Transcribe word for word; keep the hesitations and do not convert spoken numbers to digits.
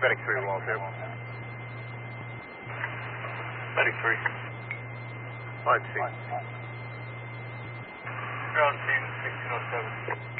Medic three, Walls here. Medic three. On scene. Ground scene, sixteen oh seven.